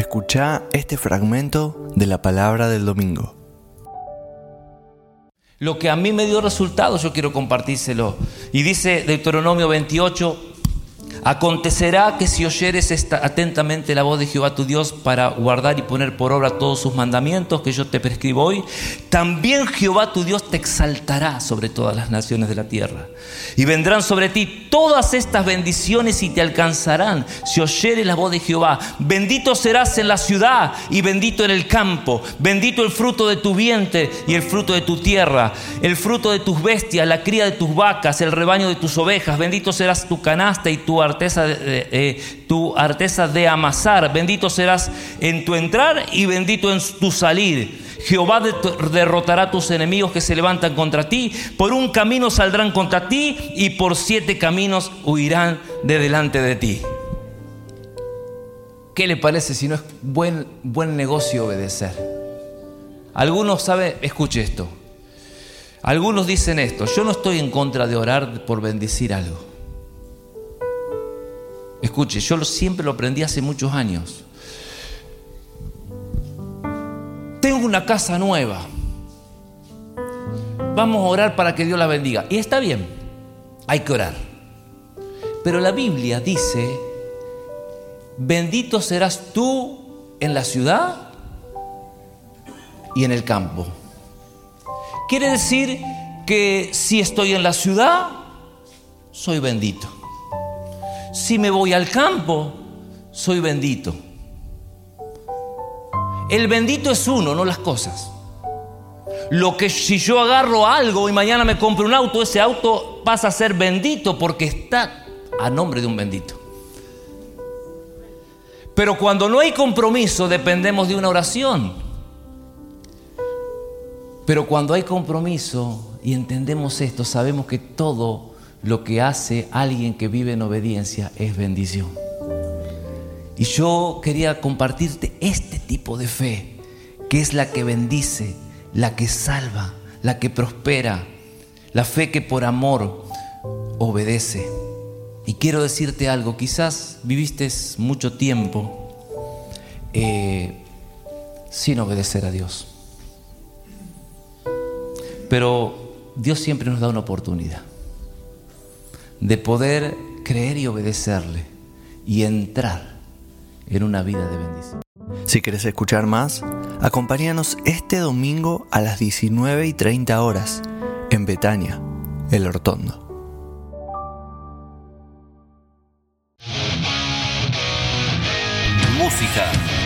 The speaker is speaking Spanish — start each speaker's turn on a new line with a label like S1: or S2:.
S1: Escuchá este fragmento de la palabra del domingo.
S2: Lo que a mí me dio resultados, yo quiero compartírselo. Y dice Deuteronomio 28: acontecerá que si oyeres atentamente la voz de Jehová tu Dios para guardar y poner por obra todos sus mandamientos que yo te prescribo hoy, también Jehová tu Dios te exaltará sobre todas las naciones de la tierra. Y vendrán sobre ti todas estas bendiciones y te alcanzarán si oyeres la voz de Jehová. Bendito serás en la ciudad y bendito en el campo. Bendito el fruto de tu vientre y el fruto de tu tierra, el fruto de tus bestias, la cría de tus vacas, el rebaño de tus ovejas. Bendito serás tu canasta y tu arteza de amasar. Bendito serás en tu entrar y bendito en tu salir. Jehová derrotará a tus enemigos que se levantan contra ti. Por un camino saldrán contra ti y por 7 caminos huirán de delante de ti. ¿Qué le parece si no es buen negocio obedecer? Algunos saben, escuche esto. Algunos dicen esto: yo no estoy en contra de orar por bendecir algo. Escuche, yo siempre lo aprendí hace muchos años. Tengo una casa nueva. Vamos a orar para que Dios la bendiga. Y está bien, hay que orar. Pero la Biblia dice: bendito serás tú en la ciudad y en el campo. Quiere decir que si estoy en la ciudad, soy bendito. Si me voy al campo, soy bendito. El bendito es uno, no las cosas. Lo que si yo agarro algo y mañana me compro un auto, ese auto pasa a ser bendito porque está a nombre de un bendito. Pero cuando no hay compromiso, dependemos de una oración. Pero cuando hay compromiso y entendemos esto, sabemos que todo lo que hace alguien que vive en obediencia es bendición. Y yo quería compartirte este tipo de fe, que es la que bendice, la que salva, la que prospera, la fe que por amor obedece. Y quiero decirte algo: quizás viviste mucho tiempo sin obedecer a Dios, pero Dios siempre nos da una oportunidad de poder creer y obedecerle y entrar en una vida de bendición.
S1: Si querés escuchar más, acompáñanos este domingo a las 19:30 horas en Betania, El Hortondo.
S3: Música,